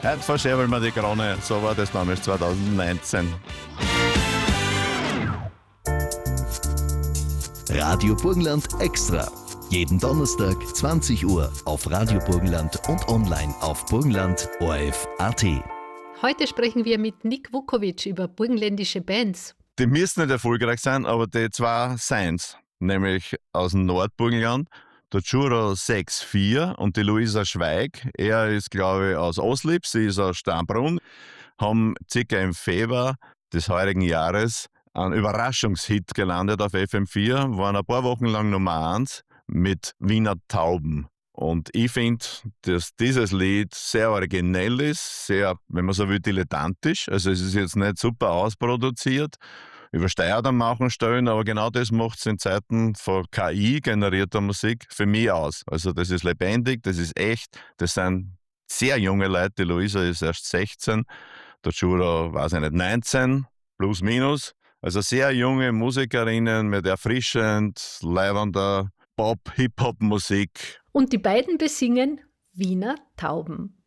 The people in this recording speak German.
Heute verschäbeln wir die Krone. So war das damals 2019. Radio Burgenland Extra. Jeden Donnerstag 20 Uhr auf Radio Burgenland und online auf burgenland.orf.at. Heute sprechen wir mit Nick Vukovic über burgenländische Bands. Die müssen nicht erfolgreich sein, aber die zwei sind's. Nämlich aus dem Nordburgenland, der Juro 6-4 und die Luisa Schweig. Er ist, glaube ich, aus Oslip, sie ist aus Starnbrunn. Haben circa im Februar des heurigen Jahres einen Überraschungshit gelandet auf FM4, waren ein paar Wochen lang Nummer 1 mit Wiener Tauben. Und ich finde, dass dieses Lied sehr originell ist, sehr, wenn man so will, dilettantisch. Also es ist jetzt nicht super ausproduziert, übersteuert an manchen Stellen, aber genau das macht es in Zeiten von KI generierter Musik für mich aus. Also das ist lebendig, das ist echt, das sind sehr junge Leute. Die Luisa ist erst 16, der Juro, weiß ich nicht, 19, plus minus. Also sehr junge Musikerinnen mit erfrischend, leibender Pop-Hip-Hop-Musik. Und die beiden besingen Wiener Tauben.